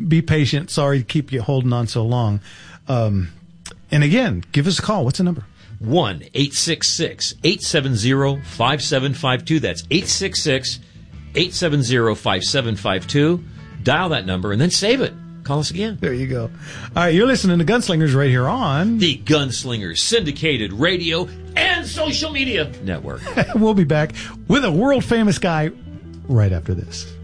be patient. Sorry to keep you holding on so long. And again, give us a call. What's the number? 1-866-870-5752. That's 866-870-5752. Dial that number and then save it. Call us again. There you go. All right, you're listening to Gunslingers right here on the Gunslingers syndicated radio and social media network. We'll be back with a world famous guy right after this.